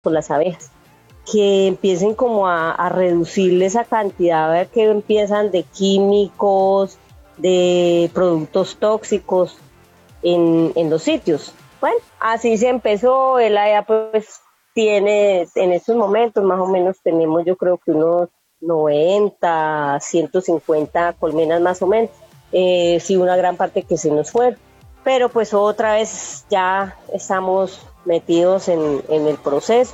por las abejas, que empiecen como a reducirle esa cantidad que empiezan de químicos, de productos tóxicos en los sitios. Bueno, así se empezó. El AYA pues tiene en estos momentos más o menos tenemos yo creo que unos 90, 150 colmenas más o menos. Sí, una gran parte que se nos fue, pero pues otra vez ya estamos metidos en el proceso.